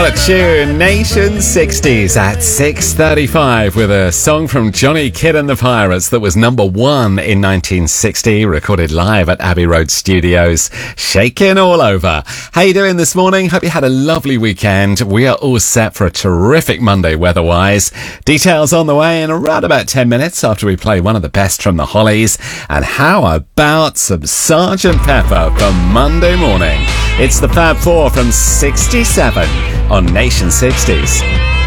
What a tune. Nation 60s at 6:35 with a song from Johnny Kidd and the Pirates that was number one in 1960, recorded live at Abbey Road Studios. Shaking all over. How you doing this morning? Hope you had a lovely weekend. We are all set for a terrific Monday weather-wise. Details on the way in around about 10 minutes after we play one of the best from the Hollies. And how about some Sgt. Pepper for Monday morning? It's the Fab Four from 67 on Nation 60s.